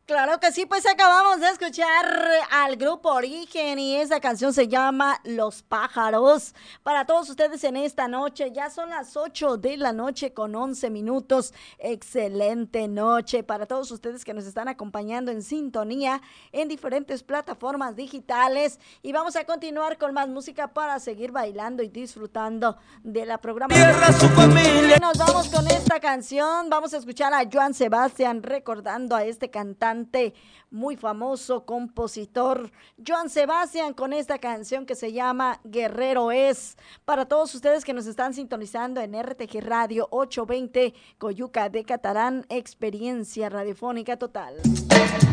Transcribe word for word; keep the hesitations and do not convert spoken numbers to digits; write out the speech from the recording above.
Claro que sí, pues acabamos de escuchar al grupo Origen y esa canción se llama Los Pájaros. Para todos ustedes en esta noche, ya son las ocho de la noche con once minutos. Excelente noche para todos ustedes que nos están acompañando en sintonía en diferentes plataformas digitales. Y vamos a continuar con más música para seguir bailando y disfrutando de la programación. Su familia. Nos vamos con esta canción. Vamos a escuchar a Joan Sebastián recordando a este cantante muy famoso, compositor Joan Sebastián, con esta canción que se llama Guerrero es. Para todos ustedes que nos están sintonizando en R T G Radio ochocientos veinte Coyuca de Catarán, experiencia radiofónica total.